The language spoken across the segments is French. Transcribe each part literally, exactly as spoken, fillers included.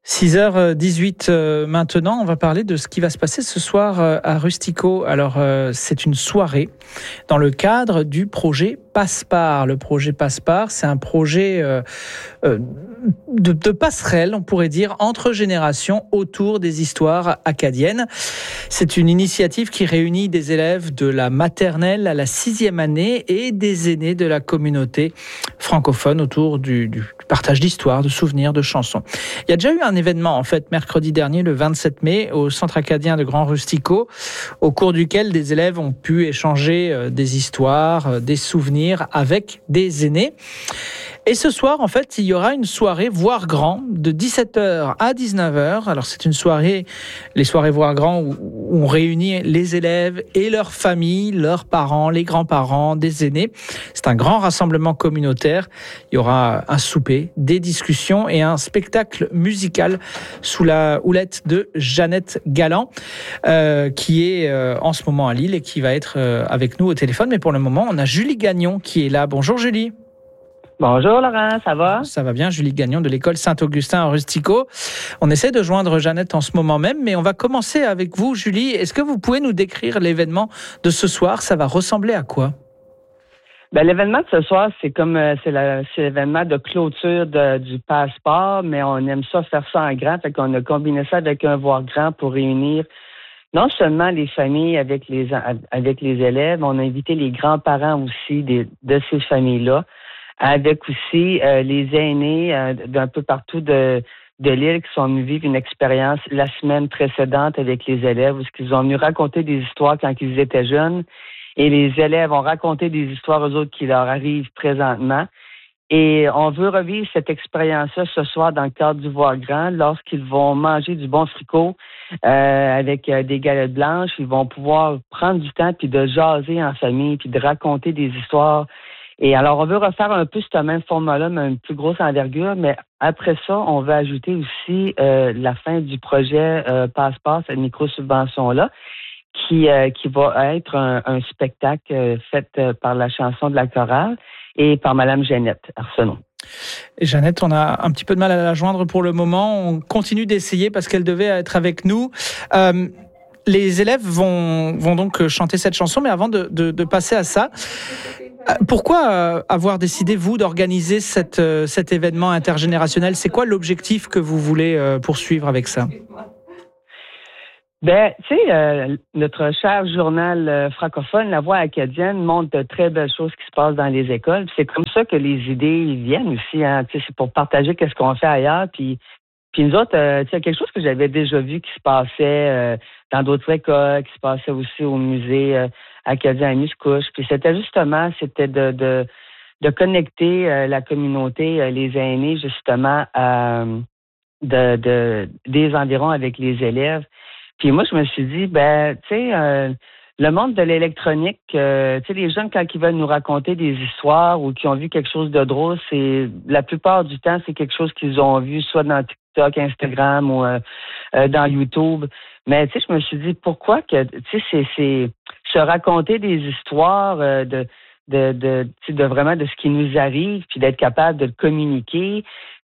six heures dix-huit euh, maintenant, on va parler de ce qui va se passer ce soir euh, à Rustico. Alors, euh, c'est une soirée dans le cadre du projet Passepart. Le projet Passepart, c'est un projet euh, euh, de, de passerelle, on pourrait dire, entre générations autour des histoires acadiennes. C'est une initiative qui réunit des élèves de la maternelle à la sixième année et des aînés de la communauté francophone autour du, du partage d'histoires, de souvenirs, de chansons. Il y a déjà eu un événement, en fait, mercredi dernier, le vingt-sept mai, au Centre acadien de Grand Rustico, au cours duquel des élèves ont pu échanger des histoires, des souvenirs avec des aînés. Et ce soir, en fait, il y aura une soirée Voir Grand de dix-sept heures à dix-neuf heures. Alors, c'est une soirée, les soirées Voir Grand, où on réunit les élèves et leurs familles, leurs parents, les grands-parents, des aînés. C'est un grand rassemblement communautaire. Il y aura un souper, des discussions et un spectacle musical sous la houlette de Jeannette Galland, euh, qui est euh, en ce moment à Lille et qui va être euh, avec nous au téléphone. Mais pour le moment, on a Julie Gagnon qui est là. Bonjour Julie. Bonjour Laurent, ça va? Ça va bien, Julie Gagnon de l'école Saint-Augustin à Rustico. On essaie de joindre Jeannette en ce moment même, mais on va commencer avec vous, Julie. Est-ce que vous pouvez nous décrire l'événement de ce soir? Ça va ressembler à quoi? Ben, l'événement de ce soir, c'est comme euh, c'est, la, c'est l'événement de clôture de, du Passepart, mais on aime ça faire ça en grand, fait qu'on a combiné ça avec un Voir Grand pour réunir non seulement les familles avec les avec les élèves, on a invité les grands-parents aussi des, de ces familles-là, avec aussi euh, les aînés euh, d'un peu partout de, de l'île qui sont venus vivre une expérience la semaine précédente avec les élèves, où ils ont venu raconter des histoires quand ils étaient jeunes, et les élèves ont raconté des histoires aux autres qui leur arrivent présentement. Et on veut revivre cette expérience-là ce soir dans le cadre du Voir Grand, lorsqu'ils vont manger du bon fricot euh, avec euh, des galettes blanches. Ils vont pouvoir prendre du temps puis de jaser en famille puis de raconter des histoires. Et alors, on veut refaire un peu ce même format-là, mais une plus grosse envergure. Mais après ça, on veut ajouter aussi euh, la fin du projet euh, Passepart, cette micro-subvention-là, qui euh, qui va être un, un spectacle euh, fait euh, par la chanson de la chorale et par Madame Jeannette Arsenault. Et Jeannette, on a un petit peu de mal à la joindre pour le moment. On continue d'essayer parce qu'elle devait être avec nous. Euh, les élèves vont, vont donc chanter cette chanson, mais avant de, de, de passer à ça, pourquoi avoir décidé, vous, d'organiser cette, cet événement intergénérationnel? C'est quoi l'objectif que vous voulez poursuivre avec ça? Ben, tu sais, euh, notre cher journal euh, francophone, La Voix acadienne, montre de très belles choses qui se passent dans les écoles. Puis c'est comme ça que les idées viennent aussi. Hein, tu sais, c'est pour partager qu'est-ce qu'on fait ailleurs. Puis, puis nous autres, euh, tu sais, quelque chose que j'avais déjà vu qui se passait euh, dans d'autres écoles, qui se passait aussi au musée euh, acadien à Miscouche. Puis c'était justement, c'était de de, de connecter euh, la communauté, euh, les aînés, justement, à, de, de des environs avec les élèves. Puis moi, je me suis dit, ben, tu sais, euh, le monde de l'électronique, euh, tu sais, les jeunes, quand ils veulent nous raconter des histoires ou qui ont vu quelque chose de drôle, c'est la plupart du temps, c'est quelque chose qu'ils ont vu soit dans TikTok, Instagram ou euh, euh, dans YouTube. Mais tu sais, je me suis dit, pourquoi que, tu sais, c'est, c'est se raconter des histoires euh, de, de, de, tu sais, de vraiment de ce qui nous arrive, puis d'être capable de le communiquer,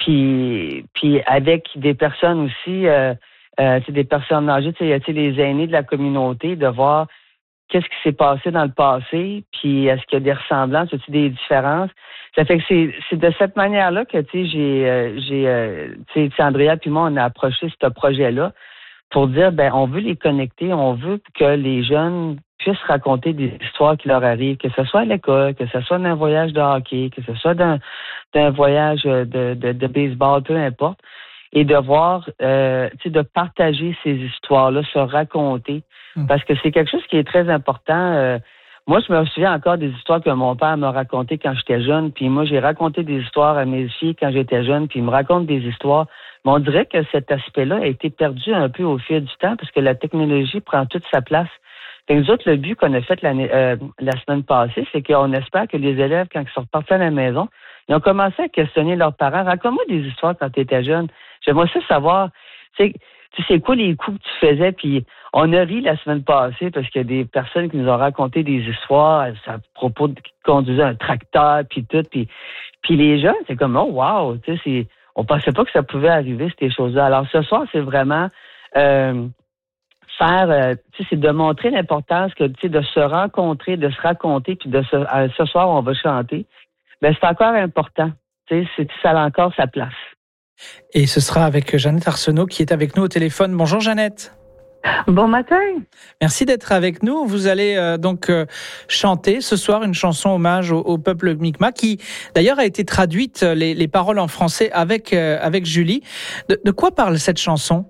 puis, puis avec des personnes aussi. Euh, Euh, c'est des personnes âgées, tu sais, les aînés de la communauté, de voir qu'est-ce qui s'est passé dans le passé, puis est-ce qu'il y a des ressemblances, y a-t-il des différences. Ça fait que c'est, c'est de cette manière-là que, tu sais, j'ai, euh, j'ai, euh, tu sais, Andrea puis moi, on a approché ce projet-là pour dire, ben, on veut les connecter, on veut que les jeunes puissent raconter des histoires qui leur arrivent, que ce soit à l'école, que ce soit d'un voyage de hockey, que ce soit d'un, d'un voyage de, de, de baseball, peu importe. Et de voir, euh, tu sais, de partager ces histoires-là, se raconter, parce que c'est quelque chose qui est très important. Euh, moi, je me souviens encore des histoires que mon père m'a racontées quand j'étais jeune, puis moi, j'ai raconté des histoires à mes filles quand j'étais jeune, puis ils me racontent des histoires. Mais on dirait que cet aspect-là a été perdu un peu au fil du temps, parce que la technologie prend toute sa place. Et nous autres, le but qu'on a fait l'année, euh, la semaine passée, c'est qu'on espère que les élèves, quand ils sont repartis à la maison, ils ont commencé à questionner leurs parents. Raconte-moi des histoires quand tu étais jeune. J'aimerais ça savoir, tu sais, tu sais quoi les coups que tu faisais, puis on a ri la semaine passée parce qu'il y a des personnes qui nous ont raconté des histoires à propos de qui conduisaient un tracteur, puis tout, puis, puis les jeunes, c'est comme, oh wow, tu sais, c'est, on pensait pas que ça pouvait arriver, ces choses-là. Alors, ce soir, c'est vraiment euh, faire, euh, tu sais, c'est de montrer l'importance que, tu sais, de se rencontrer, de se raconter, puis de se, euh, ce soir, on va chanter. Ben, c'est encore important. Tu sais, c'est, ça a encore sa place. Et ce sera avec Jeannette Arsenault qui est avec nous au téléphone. Bonjour Jeannette. Bon matin. Merci d'être avec nous. Vous allez euh, donc euh, chanter ce soir une chanson hommage au, au peuple Mi'kmaq qui d'ailleurs a été traduite, les, les paroles en français avec, euh, avec Julie. De, de quoi parle cette chanson?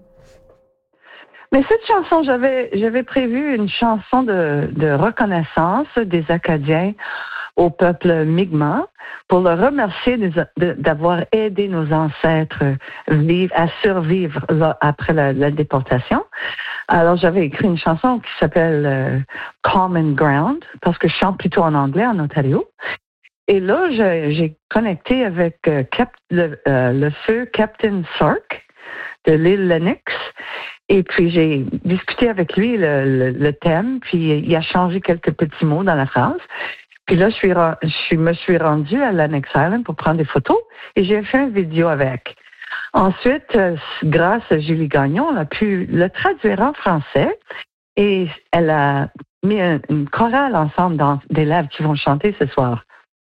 Mais cette chanson, j'avais, j'avais prévu une chanson de, de reconnaissance des Acadiens au peuple Mi'kmaq pour le remercier de, de, d'avoir aidé nos ancêtres vivre, à survivre là, après la, la déportation. Alors, j'avais écrit une chanson qui s'appelle euh, Common Ground, parce que je chante plutôt en anglais en Ontario. Et là, j'ai, j'ai connecté avec euh, Cap, le, euh, le feu Captain Sark de l'île Lennox. Et puis, j'ai discuté avec lui le, le, le thème, puis il a changé quelques petits mots dans la phrase. Puis là, je, suis, je me suis rendue à Lennox Island pour prendre des photos et j'ai fait une vidéo avec. Ensuite, grâce à Julie Gagnon, on a pu le traduire en français et elle a mis une chorale ensemble d'élèves qui vont chanter ce soir.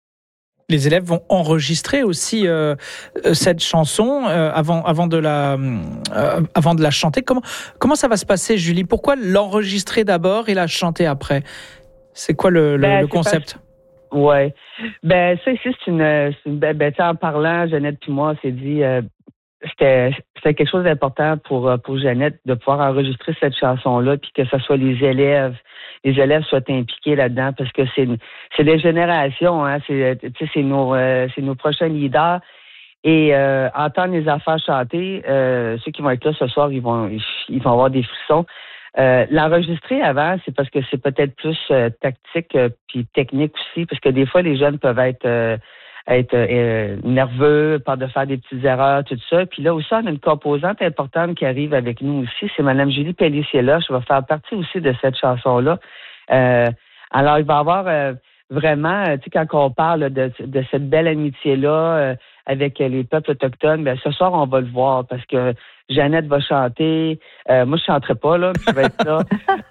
Les élèves vont enregistrer aussi euh, cette chanson euh, avant, avant, de la, euh, avant de la chanter. Comment, comment ça va se passer, Julie? Pourquoi l'enregistrer d'abord et la chanter après? C'est quoi le, le, ben, le concept? Pas... Oui. Ben, ça ici, c'est une. C'est une ben, ben, en parlant, Jeannette puis moi, on s'est dit. Euh, C'était, c'était quelque chose d'important pour, pour Jeannette de pouvoir enregistrer cette chanson-là, puis que ce soit les élèves, les élèves soient impliqués là-dedans, parce que c'est, c'est les générations, hein, c'est, tu sais, c'est nos, euh, c'est nos prochains leaders. Et euh, entendre les enfants chanter, euh, ceux qui vont être là ce soir, ils vont, ils vont avoir des frissons. Euh, l'enregistrer avant, c'est parce que c'est peut-être plus euh, tactique euh, puis technique aussi, parce que des fois les jeunes peuvent être euh, être euh, nerveux, peur de faire des petites erreurs, tout ça. Puis là aussi, on a une composante importante qui arrive avec nous aussi, c'est Mme Julie Pellissier-là. Je vais faire partie aussi de cette chanson-là. Euh, alors, il va y avoir euh, vraiment, tu sais, quand on parle de, de cette belle amitié-là euh, avec les peuples autochtones, bien, ce soir, on va le voir parce que Jeannette va chanter. Euh, moi, je chanterai pas, là, puis je vais être là.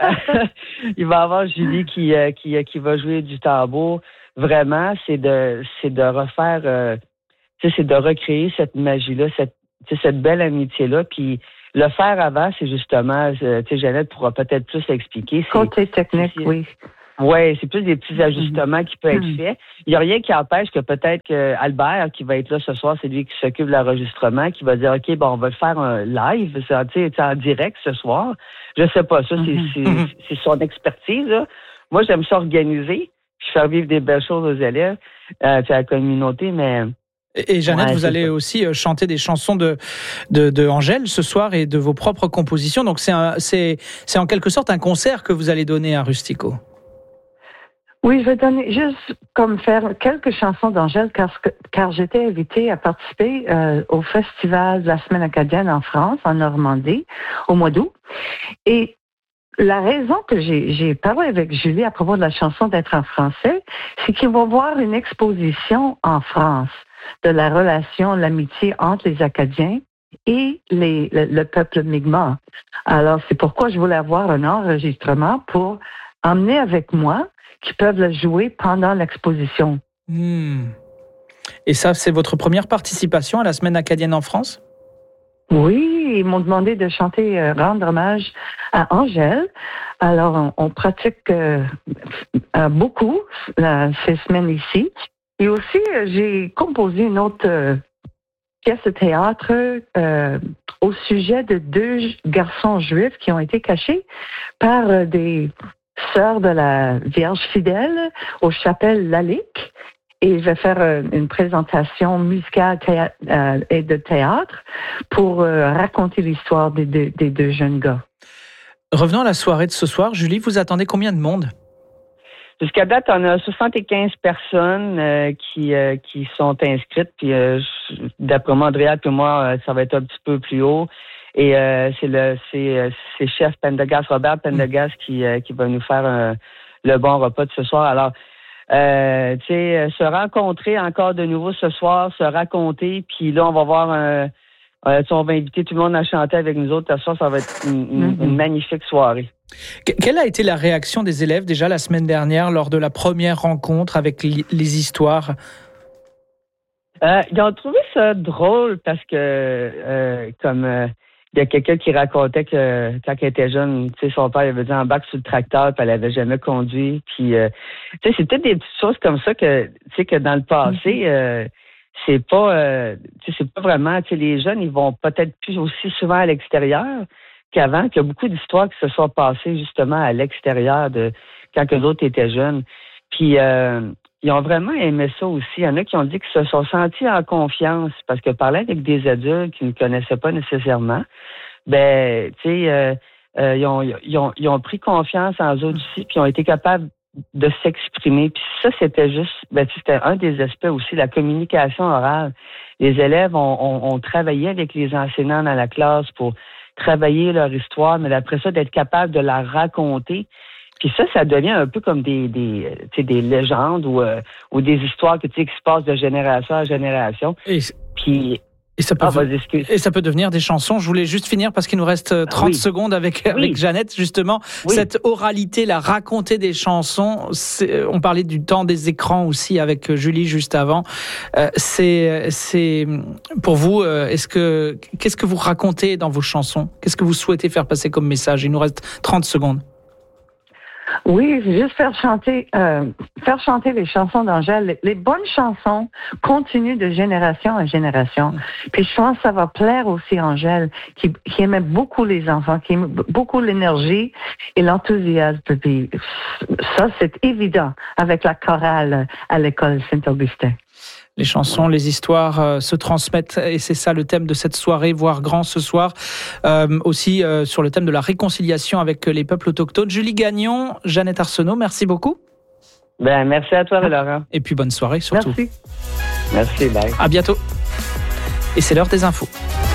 Il va y avoir Julie qui, euh, qui, qui va jouer du tambour. Vraiment, c'est de c'est de refaire, euh, c'est de recréer cette magie-là, cette cette belle amitié-là. Puis le faire avant, c'est justement, euh, tu sais, Jeannette pourra peut-être plus l'expliquer. Côté technique, c'est, oui. Oui, c'est plus des petits ajustements mm-hmm. qui peuvent être faits. Il n'y a rien qui empêche que peut-être que Albert, qui va être là ce soir, c'est lui qui s'occupe de l'enregistrement, qui va dire, OK, bon, on va le faire un live, c'est en direct ce soir. Je sais pas, ça, mm-hmm. c'est, c'est, c'est son expertise, là. Moi, j'aime ça organiser, puis faire vivre des belles choses aux élèves, euh, à la communauté, mais... Et Jeannette, ouais, vous allez ça. aussi chanter des chansons de, de, de Angèle ce soir et de vos propres compositions. Donc, c'est, un, c'est, c'est en quelque sorte un concert que vous allez donner à Rustico. Oui, je vais donner juste comme faire quelques chansons d'Angèle car, car j'étais invitée à participer euh, au festival de la Semaine acadienne en France, en Normandie, au mois d'août. Et la raison que j'ai, j'ai parlé avec Julie à propos de la chanson d'être en français, c'est qu'ils vont voir une exposition en France de la relation, l'amitié entre les Acadiens et les, le, le peuple Mi'kmaq. Alors, c'est pourquoi je voulais avoir un enregistrement pour emmener avec moi qui peuvent le jouer pendant l'exposition. Mmh. Et ça, c'est votre première participation à la Semaine acadienne en France? Oui, ils m'ont demandé de chanter, euh, rendre hommage à Angèle. Alors, on, on pratique euh, euh, beaucoup euh, ces semaines ici. Et aussi, euh, j'ai composé une autre euh, pièce de théâtre euh, au sujet de deux garçons juifs qui ont été cachés par euh, des sœurs de la Vierge fidèle aux chapelles Lalique. Et je vais faire euh, une présentation musicale théâ- euh, et de théâtre pour euh, raconter l'histoire des deux, des deux jeunes gars. Revenons à la soirée de ce soir. Julie, vous attendez combien de monde? Jusqu'à date, on a soixante-quinze personnes euh, qui euh, qui sont inscrites. Puis euh, d'après moi, Andrea et moi, euh, ça va être un petit peu plus haut. Et euh, c'est le c'est, c'est chef Pendergast, Robert Pendergast, qui, euh, qui va nous faire euh, le bon repas de ce soir. Alors, euh, tu sais, se rencontrer encore de nouveau ce soir, se raconter, puis là, on va voir un... Euh, on va inviter tout le monde à chanter avec nous autres. Ce soir, ça va être une, une, mm-hmm. une magnifique soirée. Quelle a été la réaction des élèves déjà la semaine dernière lors de la première rencontre avec les, les histoires? Euh, ils ont trouvé ça drôle parce que, euh, comme euh, il y a quelqu'un qui racontait que quand elle était jeune, tu sais, son père il avait dit embarque sur le tracteur, puis elle avait jamais conduit. Puis, euh, tu sais, c'est peut-être des petites choses comme ça que, tu sais, que dans le passé. Mm-hmm. Euh, C'est pas, euh, tu sais, c'est pas vraiment, tu sais, les jeunes, ils vont peut-être plus aussi souvent à l'extérieur qu'avant, qu'il y a beaucoup d'histoires qui se sont passées justement à l'extérieur de quand les autres étaient jeunes. Puis, euh, ils ont vraiment aimé ça aussi. Il y en a qui ont dit qu'ils se sont sentis en confiance parce que parler avec des adultes qui ne connaissaient pas nécessairement, ben, tu sais, euh, euh, ils, ont, ils, ont, ils ont pris confiance en eux autres aussi, puis ils ont été capables de s'exprimer. Puis ça, c'était juste, ben, c'était un des aspects aussi, la communication orale. Les élèves ont, ont, ont travaillé avec les enseignants dans la classe pour travailler leur histoire, mais après ça, d'être capable de la raconter. Puis ça, ça devient un peu comme des, des, tu sais, des légendes ou, euh, ou des histoires que, tu sais, qui se passent de génération à génération. Et puis... Et ça, peut ah, v... et ça peut devenir des chansons. Je voulais juste finir parce qu'il nous reste trente oui. secondes avec, oui. avec Jeannette, justement. Oui. Cette oralité, la raconter des chansons. C'est... On parlait du temps des écrans aussi avec Julie juste avant. Euh, c'est, c'est, pour vous, est-ce que, qu'est-ce que vous racontez dans vos chansons? Qu'est-ce que vous souhaitez faire passer comme message? Il nous reste trente secondes. Oui, juste faire chanter, euh, faire chanter les chansons d'Angèle. Les, les bonnes chansons continuent de génération à génération. Puis je pense que ça va plaire aussi à Angèle, qui, qui aimait beaucoup les enfants, qui aimait beaucoup l'énergie et l'enthousiasme. Puis ça, c'est évident avec la chorale à l'école Saint-Augustin. Les chansons, les histoires euh, se transmettent et c'est ça le thème de cette soirée, voire grand ce soir. Euh, aussi euh, sur le thème de la réconciliation avec les peuples autochtones. Julie Gagnon, Jeannette Arsenault, merci beaucoup. Ben, merci à toi, Laurent. Et puis bonne soirée surtout. Merci. Merci, bye. À bientôt. Et c'est l'heure des infos.